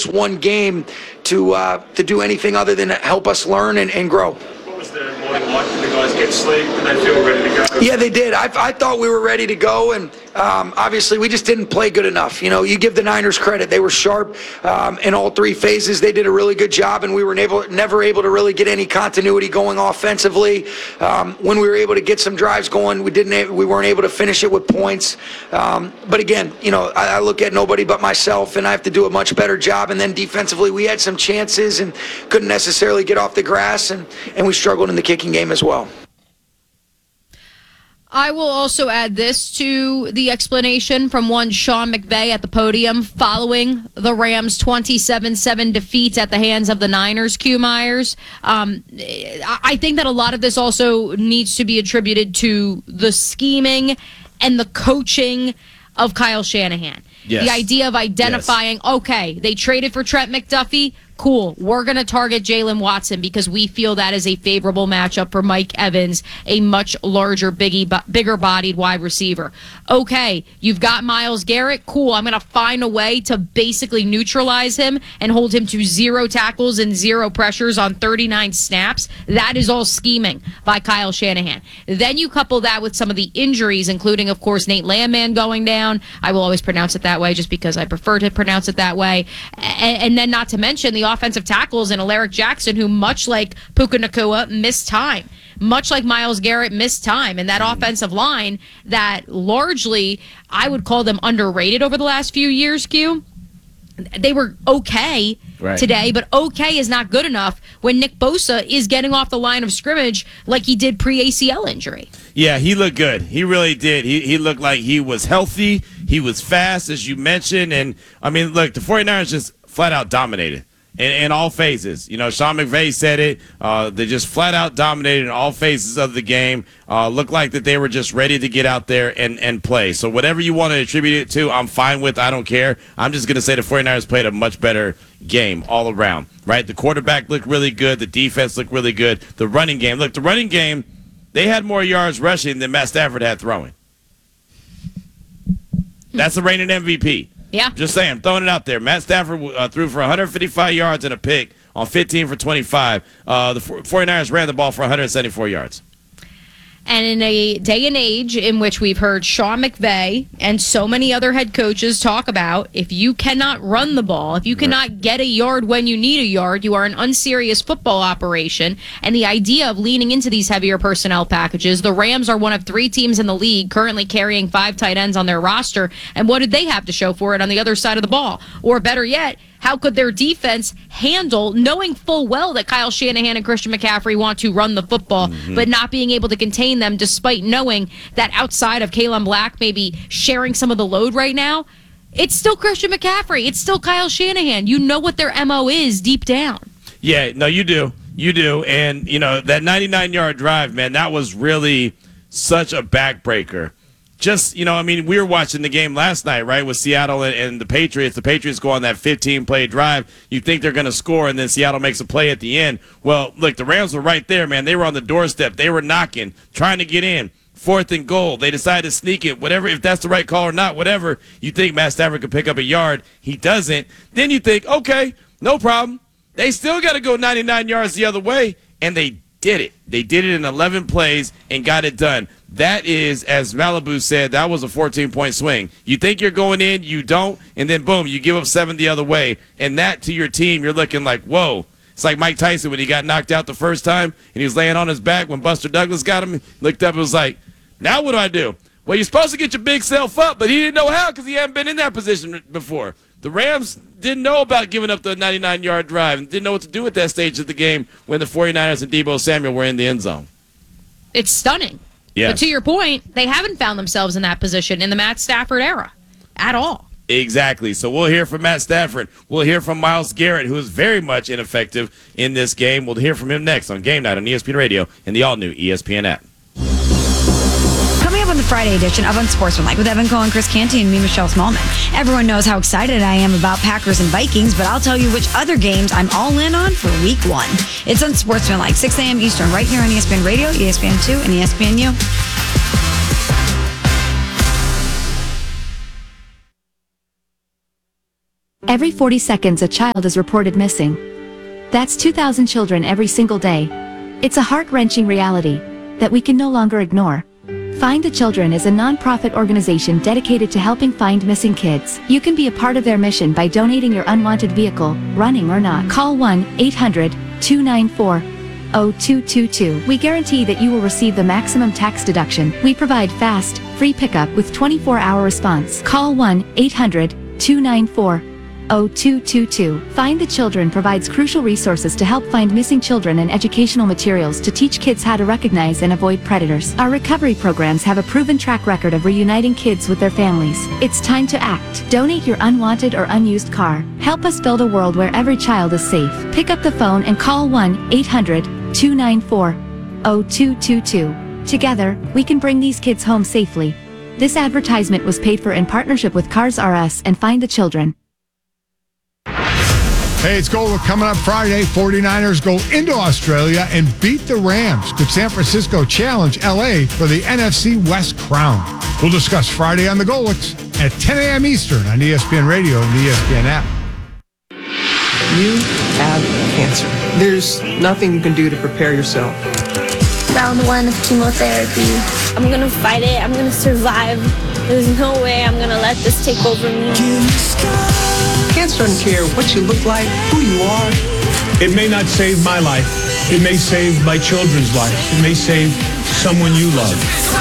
this one game to do anything other than help us learn and grow. What was the morning like? Did the guys get sleep? Did they feel ready to go? Yeah, they did. I thought we were ready to go, and obviously we just didn't play good enough. You know, you give the Niners credit. They were sharp in all three phases. They did a really good job, and we were never able to really get any continuity going offensively. When we were able to get some drives going, we weren't able to finish it with points. But again, you know, I look at nobody but myself, and I have to do a much better job. And then defensively, we had some chances and couldn't necessarily get off the grass, and we struggled in the kicking game as well. I will also add this to the explanation from one Sean McVay at the podium following the Rams' 27-7 defeat at the hands of the Niners, Q Myers. I think that a lot of this also needs to be attributed to the scheming and the coaching of Kyle Shanahan. Yes. The idea of identifying, okay, they traded for Trent McDuffie. Cool. We're going to target Jalen Watson because we feel that is a favorable matchup for Mike Evans, a much larger, bigger-bodied wide receiver. Okay, you've got Myles Garrett. Cool. I'm going to find a way to basically neutralize him and hold him to 0 tackles and 0 pressures on 39 snaps. That is all scheming by Kyle Shanahan. Then you couple that with some of the injuries, including, of course, Nate Landman going down. I will always pronounce it that way just because I prefer to pronounce it that way. And then not to mention the offensive tackles in Alaric Jackson, who, much like Puka Nacua, missed time. Much like Myles Garrett missed time. And that offensive line that largely, I would call them underrated over the last few years, Q. They were okay today, but okay is not good enough when Nick Bosa is getting off the line of scrimmage like he did pre-ACL injury. Yeah, he looked good. He really did. He looked like he was healthy. He was fast, as you mentioned. And, I mean, look, the 49ers just flat out dominated. In all phases. You know, Sean McVay said it. They just flat out dominated in all phases of the game. Looked like that they were just ready to get out there and play. So whatever you want to attribute it to, I'm fine with. I don't care. I'm just going to say the 49ers played a much better game all around, right? The quarterback looked really good. The defense looked really good. The running game. Look, the running game, they had more yards rushing than Matt Stafford had throwing. That's the reigning MVP. Yeah. Just saying, throwing it out there. Matt Stafford threw for 155 yards and a pick on 15 for 25. The 49ers ran the ball for 174 yards. And in a day and age in which we've heard Sean McVay and so many other head coaches talk about, if you cannot run the ball, if you cannot get a yard when you need a yard, you are an unserious football operation. And the idea of leaning into these heavier personnel packages, the Rams are one of 3 teams in the league currently carrying 5 tight ends on their roster. And what did they have to show for it on the other side of the ball? Or better yet, how could their defense handle knowing full well that Kyle Shanahan and Christian McCaffrey want to run the football, but not being able to contain them despite knowing that outside of Kalen Black maybe sharing some of the load right now, it's still Christian McCaffrey. It's still Kyle Shanahan. You know what their MO is deep down. Yeah, no, you do. You do. And, you know, that 99-yard drive, man, that was really such a backbreaker. Just, you know, I mean, we were watching the game last night, right, with Seattle and the Patriots. The Patriots go on that 15-play drive. You think they're going to score, and then Seattle makes a play at the end. Well, look, the Rams were right there, man. They were on the doorstep. They were knocking, trying to get in. 4th and goal. They decided to sneak it. Whatever, if that's the right call or not, whatever. You think Matt Stafford could pick up a yard. He doesn't. Then you think, okay, no problem. They still got to go 99 yards the other way, and they did it. They did it in 11 plays and got it done. That is, as Malibu said, that was a 14-point swing. You think you're going in, you don't, and then boom, you give up 7 the other way. And that to your team, you're looking like, whoa. It's like Mike Tyson when he got knocked out the first time and he was laying on his back when Buster Douglas got him. He looked up and was like, now what do I do? Well, you're supposed to get your big self up, but he didn't know how because he hadn't been in that position before. The Rams didn't know about giving up the 99-yard drive and didn't know what to do at that stage of the game when the 49ers and Deebo Samuel were in the end zone. It's stunning. Yes. But to your point, they haven't found themselves in that position in the Matt Stafford era at all. Exactly. So we'll hear from Matt Stafford. We'll hear from Myles Garrett, who is very much ineffective in this game. We'll hear from him next on Game Night on ESPN Radio and the all-new ESPN app. Coming up on the Friday edition of Unsportsmanlike with Evan Cohen, Chris Canty, and me, Michelle Smallman. Everyone knows how excited I am about Packers and Vikings, but I'll tell you which other games I'm all in on for Week 1. It's Unsportsmanlike, 6 a.m. Eastern, right here on ESPN Radio, ESPN 2, and ESPNU. Every 40 seconds a child is reported missing. That's 2,000 children every single day. It's a heart-wrenching reality that we can no longer ignore. Find the Children is a non-profit organization dedicated to helping find missing kids. You can be a part of their mission by donating your unwanted vehicle, running or not. Call 1-800-294-0222. We guarantee that you will receive the maximum tax deduction. We provide fast, free pickup with 24-hour response. Call 1-800-294-0222. Find the Children provides crucial resources to help find missing children and educational materials to teach kids how to recognize and avoid predators. Our recovery programs have a proven track record of reuniting kids with their families. It's time to act. Donate your unwanted or unused car. Help us build a world where every child is safe. Pick up the phone and call 1-800-294-0222. Together, we can bring these kids home safely. This advertisement was paid for in partnership with Cars R Us and Find the Children. Hey, it's Gold coming up Friday. 49ers go into Australia and beat the Rams. Could San Francisco challenge LA for the NFC West crown? We'll discuss Friday on the Golix at 10 a.m. Eastern on ESPN Radio and the ESPN app. You have cancer. There's nothing you can do to prepare yourself. Round 1 of chemotherapy. I'm gonna fight it. I'm gonna survive. There's no way I'm gonna let this take over me. Cancer doesn't care what you look like, who you are. It may not save my life. It may save my children's life. It may save someone you love.